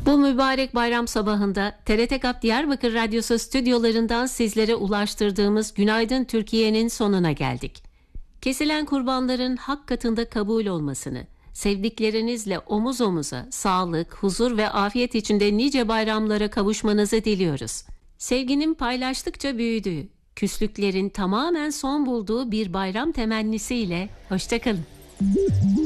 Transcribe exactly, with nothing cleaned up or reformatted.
Bu mübarek bayram sabahında T R T GAP Diyarbakır Radyosu stüdyolarından sizlere ulaştırdığımız Günaydın Türkiye'nin sonuna geldik. Kesilen kurbanların hak katında kabul olmasını, sevdiklerinizle omuz omuza, sağlık, huzur ve afiyet içinde nice bayramlara kavuşmanızı diliyoruz. Sevginin paylaştıkça büyüdüğü, küslüklerin tamamen son bulduğu bir bayram temennisiyle hoşça kalın.